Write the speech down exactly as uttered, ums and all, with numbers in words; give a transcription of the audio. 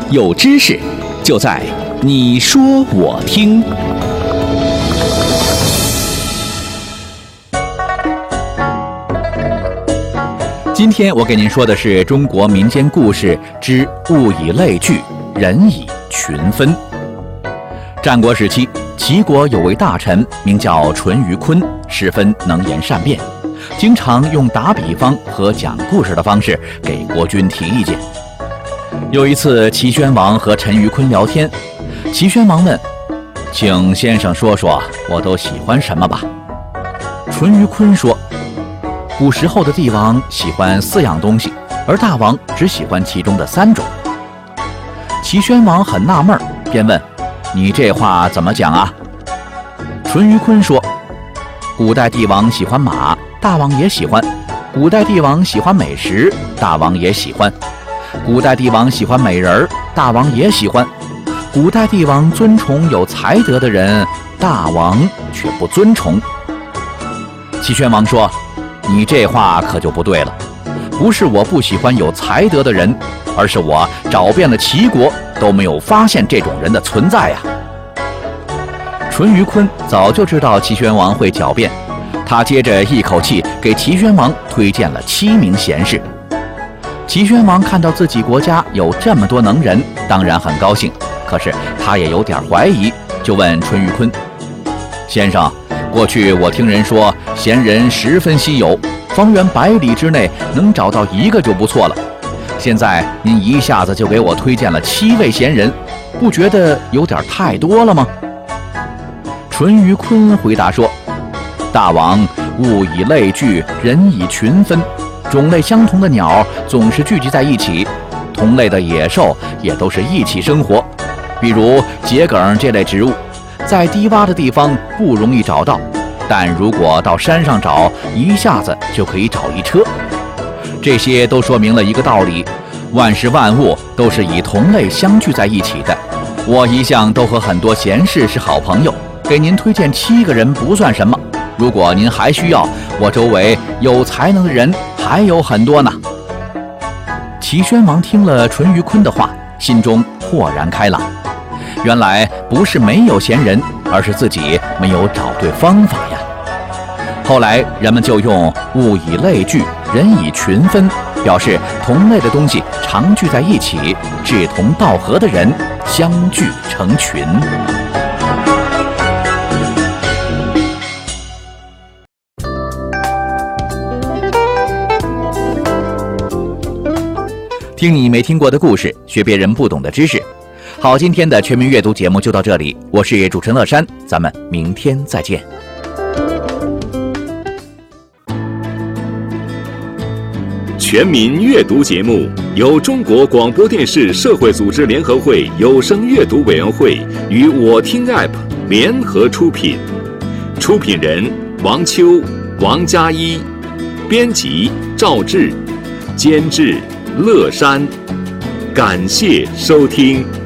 有知识，就在你说我听。今天我给您说的是中国民间故事之物以类聚，人以群分。战国时期，齐国有位大臣名叫淳于髡，十分能言善辩，经常用打比方和讲故事的方式给国君提意见。有一次，齐宣王和陈于髡聊天，齐宣王问：“请先生说说，我都喜欢什么吧？”淳于髡说：“古时候的帝王喜欢四样东西，而大王只喜欢其中的三种。”齐宣王很纳闷，便问：“你这话怎么讲啊？”淳于髡说：“古代帝王喜欢马，大王也喜欢；古代帝王喜欢美食，大王也喜欢；古代帝王喜欢美人，大王也喜欢；古代帝王尊崇有才德的人，大王却不尊崇。”齐宣王说：“你这话可就不对了，不是我不喜欢有才德的人，而是我找遍了齐国都没有发现这种人的存在呀。”淳于髡早就知道齐宣王会狡辩，他接着一口气给齐宣王推荐了七名贤士。齐宣王看到自己国家有这么多能人，当然很高兴，可是他也有点怀疑，就问淳于髡：“先生，过去我听人说贤人十分稀有，方圆百里之内能找到一个就不错了。现在您一下子就给我推荐了七位贤人，不觉得有点太多了吗？”淳于髡回答说：“大王，物以类聚，人以群分。种类相同的鸟总是聚集在一起，同类的野兽也都是一起生活。比如桔梗这类植物，在低洼的地方不容易找到，但如果到山上找，一下子就可以找一车。这些都说明了一个道理：万事万物都是以同类相聚在一起的。我一向都和很多贤士是好朋友，给您推荐七个人不算什么，如果您还需要，我周围有才能的人还有很多呢。”齐宣王听了淳于髡的话，心中豁然开朗，原来不是没有贤人，而是自己没有找对方法呀。后来人们就用物以类聚，人以群分，表示同类的东西常聚在一起，志同道合的人相聚成群。听你没听过的故事，学别人不懂的知识。好，今天的全民阅读节目就到这里，我是主持人乐山，咱们明天再见。 全民阅读节目由中国广播电视社会组织联合会有声阅读委员会与我听 App 联合出品，出品人王秋、王佳一，编辑赵志，监制乐山。感谢收听。